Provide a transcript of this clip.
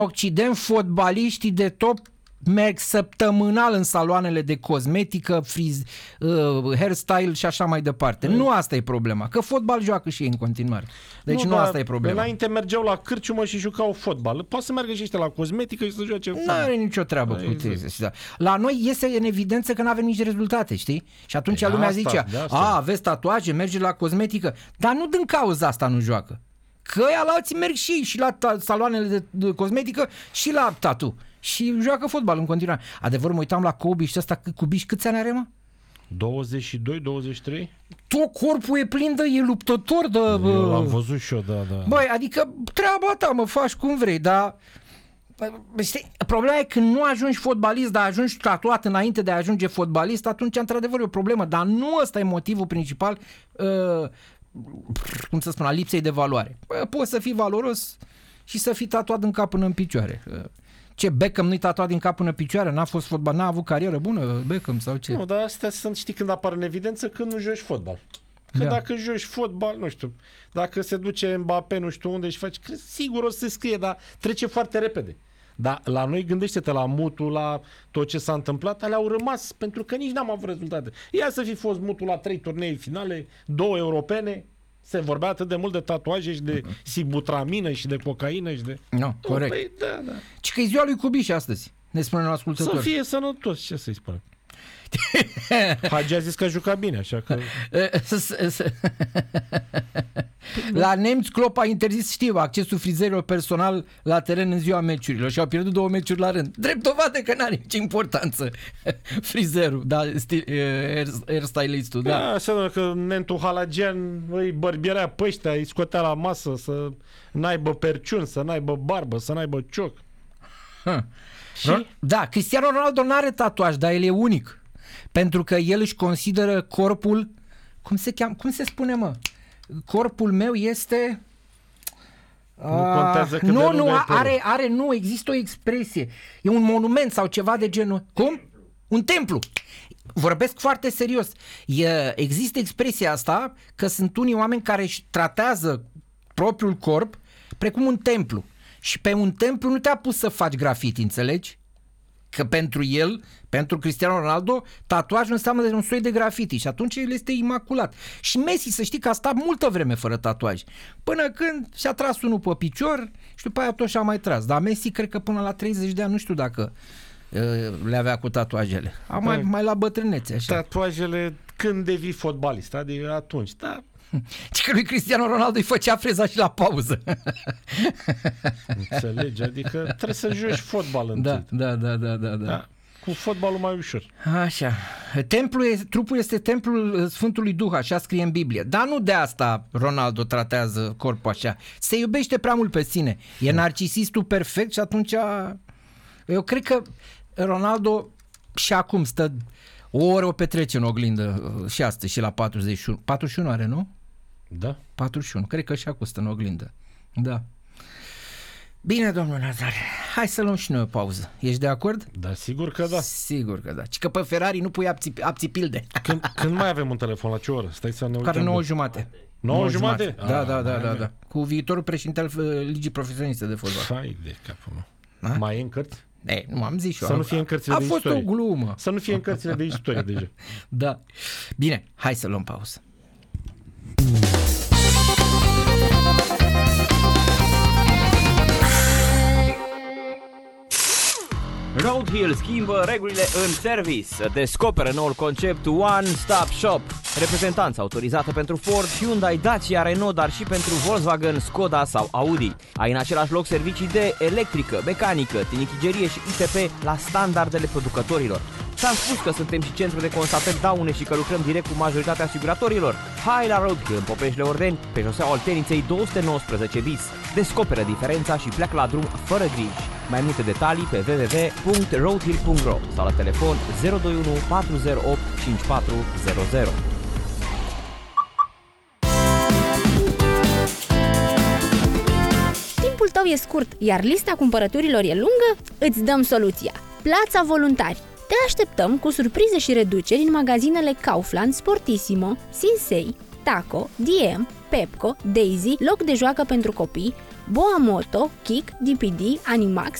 Occident, fotbaliștii de top merg săptămânal în saloanele de cosmetică, hairstyle și așa mai departe. Nu asta e problema, că fotbal joacă și ei în continuare. Deci nu asta e problema. Înainte mergeau la cârciumă și jucau fotbal. Poate să meargă și ăștia la cosmetică și să joace fotbal. Nu are nicio treabă cu exact. La noi iese în evidență că nu avem nici rezultate, știi? Și atunci lumea zicea, aveți tatuaje, merge la cosmetică, dar nu din cauza asta nu joacă. Că la alții merg și la saloanele de cosmetică și la tatu. Și joacă fotbal în continuare. Adevăr, mă uitam la Kobe și ăsta, Kubiș, câți ani are, mă? 22, 23? Tot corpul e plin de, e luptător de... Eu l-am văzut și eu, da. Băi, adică treaba ta, mă, faci cum vrei, dar... Știi, problema e că nu ajungi fotbalist, dar ajungi tatuat înainte de a ajunge fotbalist, atunci, într-adevăr, e o problemă. Dar nu ăsta e motivul principal, cum să spun, a lipsei de valoare. Poți să fii valoros și să fii tatuat din cap până în picioare. Ce, Beckham nu-i tatuat din cap până în picioare? N-a fost fotbal, n-a avut carieră bună Beckham sau ce? Nu, dar astea sunt, știi, când apar în evidență, când nu joci fotbal. Că dacă joci fotbal, nu știu, dacă se duce Mbappé nu știu unde și faci, sigur o să se scrie, dar trece foarte repede. Dar la noi, gândește-te la mutul, la tot ce s-a întâmplat, alea au rămas, pentru că nici n-am avut rezultate. Ia să fi fost mutul la 3 turnee finale, 2 europene, se vorbea atât de mult de tatuaje și de sibutramină și de cocaină și de... Nu, corect. Păi, da. Și că e ziua lui Cubiș astăzi, ne spune un ascultător. Să fie sănătos, ce să-i spune. Hagi a zis că a jucat bine, așa că... La nemți, Klopp a interzis, știu, accesul frizerilor personal la teren în ziua meciurilor și au pierdut 2 meciuri la rând. Drept dovadă că n-are nicio importanță frizerul, da, hairstylistul, da. Așa că Nentu Halagian îi bărbierea pe ăștia, îi scotea la masă să n-aibă perciun, să n-aibă barbă, să n-aibă cioc. Și? Da, Cristiano Ronaldo n-are tatuaj, dar el e unic. Pentru că el își consideră corpul, cum se spune, mă? Corpul meu este... Nu contează cât de lung are, nu, există o expresie. E un monument sau ceva de genul. Cum? Un templu. Vorbesc foarte serios. Există expresia asta că sunt unii oameni care își tratează propriul corp precum un templu. Și pe un templu nu te-a pus să faci grafiti, înțelegi? Că pentru el, pentru Cristiano Ronaldo, tatuajul înseamnă un soi de grafiti și atunci el este imaculat. Și Messi, să știi că a stat multă vreme fără tatuaj, până când și-a tras unul pe picior și după aia tot și-a mai tras. Dar Messi cred că până la 30 de ani, nu știu dacă le avea cu tatuajele. Mai la bătrânețe, așa. Tatuajele când devii fotbalist, adică atunci, da. Și că lui Cristiano Ronaldo îi făcea freza și la pauză. Înțelegi? Adică trebuie să joci fotbal întâi. Da. Cu fotbalul mai ușor. Așa. Trupul este templul Sfântului Duh, așa scrie în Biblie. Dar nu de asta Ronaldo tratează corpul așa. Se iubește prea mult pe sine. E narcisistul perfect și atunci... Eu cred că Ronaldo și acum stă... O oră o petrece în oglindă și astăzi și la 41. 41 are, nu? Da. 41. Cred că și acum stă în oglindă. Da. Bine, domnul Nazare. Hai să luăm și noi o pauză. Ești de acord? Da, sigur că da. Sigur că da. Și că pe Ferrari nu pui apțipilde. Când mai avem un telefon? La ce oră? Stai să ne uităm. Care 9:30. 9:30? Da. Cu viitorul președinte al Ligii Profesioniste de Fotbal. Hai de capul meu. Mai e în cărți? Nu am zis și eu. Să nu fie în cărțile de istorie. A fost o glumă. Să nu fie în cărțile de istorie deja. Da. Bine, hai să luăm pauză. Roadhill schimbă regulile în service. Descoperă noul concept One Stop Shop. Reprezentanță autorizată pentru Ford, Hyundai, Dacia, Renault, dar și pentru Volkswagen, Skoda sau Audi. Ai în același loc servicii de electrică, mecanică, tinichigerie și ITP la standardele producătorilor. Ți-am spus că suntem și centru de constatări daune și că lucrăm direct cu majoritatea asiguratorilor. Hai la Roadhill în Popeșle Ordeni, pe șoseaua Olteniței 219 bis. Descoperă diferența și pleacă la drum fără griji. Mai multe detalii pe www.roadhill.ro sau la telefon 021 408 5400. Timpul tău e scurt, iar lista cumpărăturilor e lungă? Îți dăm soluția. Plața Voluntari. Te așteptăm cu surprize și reduceri în magazinele Kaufland, Sportissimo, Sinsei, Taco, DM, Pepco, Daisy, loc de joacă pentru copii, Boa Moto, Kik, DPD, Animax,